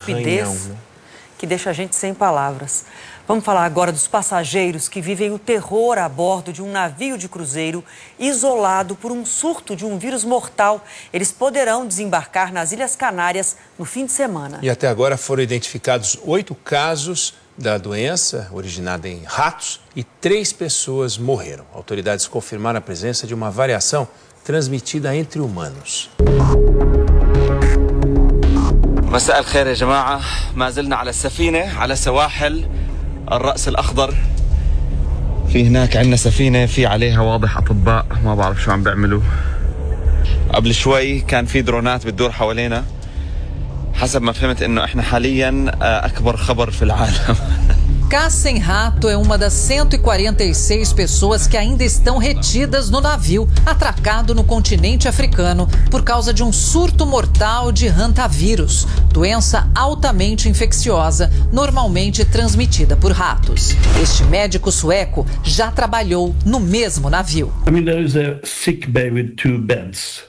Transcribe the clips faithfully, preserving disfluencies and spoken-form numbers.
estupidez arranhão, né? Que deixa a gente sem palavras. Vamos falar agora dos passageiros que vivem o terror a bordo de um navio de cruzeiro isolado por um surto de um vírus mortal. Eles poderão desembarcar nas Ilhas Canárias no fim de semana. E até agora foram identificados oito casos da doença, originada em ratos, e três pessoas morreram. Autoridades confirmaram a presença de uma variação transmitida entre humanos. مساء الخير يا جماعة، ما زلنا على السفينة على سواحل الرأس الأخضر. في هناك عندنا سفينة في عليها واضح أطباء ما بعرف شو عم بيعملوا. قبل شوي كان في درونات بتدور حوالينا. حسب ما فهمت إنه إحنا حاليا أكبر خبر في العالم. Cá Sem Rato é uma das cento e quarenta e seis pessoas que ainda estão retidas no navio, atracado no continente africano por causa de um surto mortal de hantavírus, doença altamente infecciosa, normalmente transmitida por ratos. Este médico sueco já trabalhou no mesmo navio. I mean, there is a sick bay with two beds.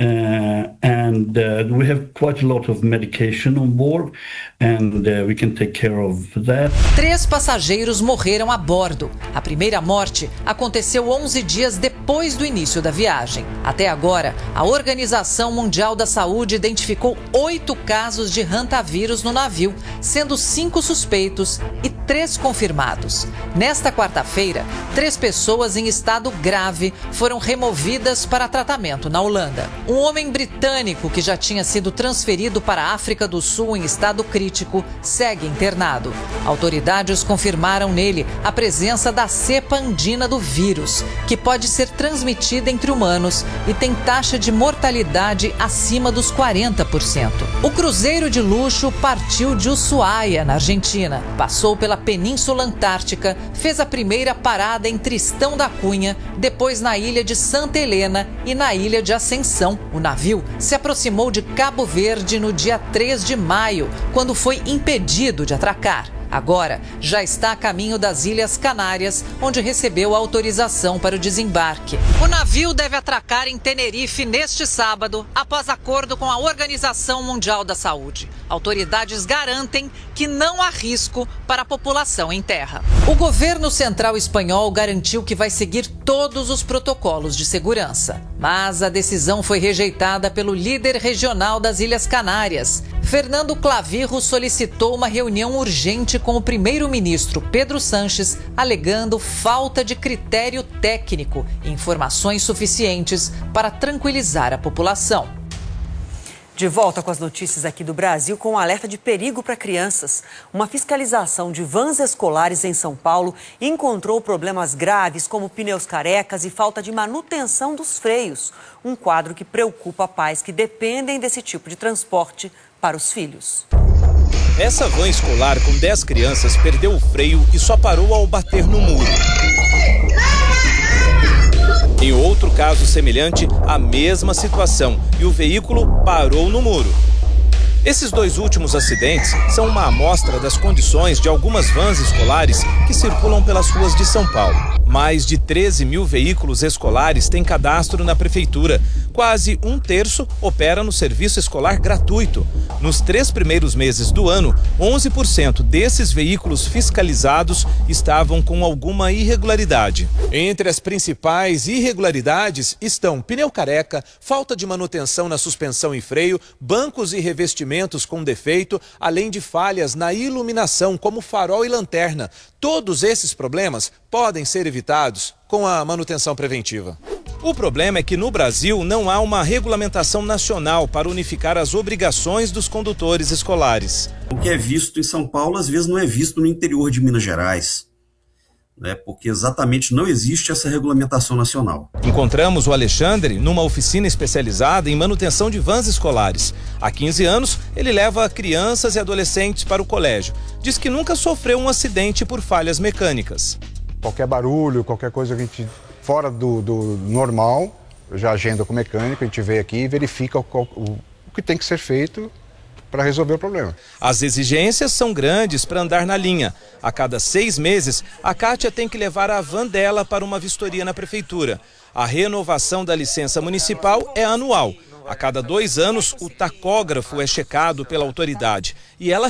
Uh, and uh, we have quite a lot of medication on board, and uh, we can take care of that. Três passageiros morreram a bordo. A primeira morte aconteceu onze dias depois do início da viagem. Até agora, a Organização Mundial da Saúde identificou oito casos de hantavírus no navio, sendo cinco suspeitos e três confirmados. Nesta quarta-feira, três pessoas em estado grave foram removidas para tratamento na Holanda. Um homem britânico que já tinha sido transferido para a África do Sul em estado crítico segue internado. Autoridades confirmaram nele a presença da cepa andina do vírus, que pode ser transmitida entre humanos e tem taxa de mortalidade acima dos quarenta por cento. O cruzeiro de luxo partiu de Ushuaia, na Argentina, passou pela Península Antártica, fez a primeira parada em Tristão da Cunha, depois na ilha de Santa Helena e na ilha de Ascensão. O navio se aproximou de Cabo Verde no dia três de maio, quando foi impedido de atracar. Agora, já está a caminho das Ilhas Canárias, onde recebeu a autorização para o desembarque. O navio deve atracar em Tenerife neste sábado, após acordo com a Organização Mundial da Saúde. Autoridades garantem que não há risco para a população em terra. O governo central espanhol garantiu que vai seguir todos os protocolos de segurança. Mas a decisão foi rejeitada pelo líder regional das Ilhas Canárias. Fernando Clavijo solicitou uma reunião urgente com o primeiro-ministro Pedro Sánchez, alegando falta de critério técnico e informações suficientes para tranquilizar a população. De volta com as notícias aqui do Brasil, com um alerta de perigo para crianças. Uma fiscalização de vans escolares em São Paulo encontrou problemas graves como pneus carecas e falta de manutenção dos freios. Um quadro que preocupa pais que dependem desse tipo de transporte para os filhos. Essa van escolar com dez crianças perdeu o freio e só parou ao bater no muro. Em outro caso semelhante, a mesma situação e o veículo parou no muro. Esses dois últimos acidentes são uma amostra das condições de algumas vans escolares que circulam pelas ruas de São Paulo. Mais de treze mil veículos escolares têm cadastro na prefeitura. Quase um terço opera no serviço escolar gratuito. Nos três primeiros meses do ano, onze por cento desses veículos fiscalizados estavam com alguma irregularidade. Entre as principais irregularidades estão pneu careca, falta de manutenção na suspensão e freio, bancos e revestimentos com defeito, além de falhas na iluminação, como farol e lanterna. Todos esses problemas podem ser evitados com a manutenção preventiva. O problema é que no Brasil não há uma regulamentação nacional para unificar as obrigações dos condutores escolares. O que é visto em São Paulo, às vezes não é visto no interior de Minas Gerais, né? Porque exatamente não existe essa regulamentação nacional. Encontramos o Alexandre numa oficina especializada em manutenção de vans escolares. Há quinze anos, ele leva crianças e adolescentes para o colégio. Diz que nunca sofreu um acidente por falhas mecânicas. Qualquer barulho, qualquer coisa que a gente fora do, do normal, eu já agenda com o mecânico, a gente vê aqui e verifica o, o, o que tem que ser feito para resolver o problema. As exigências são grandes para andar na linha. A cada seis meses, a Kátia tem que levar a van dela para uma vistoria na prefeitura. A renovação da licença municipal é anual. A cada dois anos, o tacógrafo é checado pela autoridade. E ela